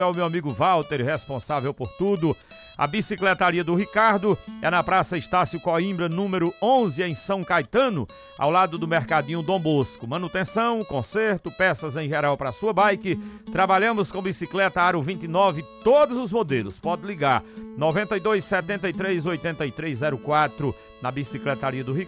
É o meu amigo Walter, responsável por tudo. A bicicletaria do Ricardo é na Praça Estácio Coimbra, número 11, em São Caetano, ao lado do Mercadinho Dom Bosco. Manutenção, conserto, peças em geral para sua bike. Trabalhamos com bicicleta Aro 29, todos os modelos. Pode ligar 92 73 8304 na bicicletaria do Ricardo.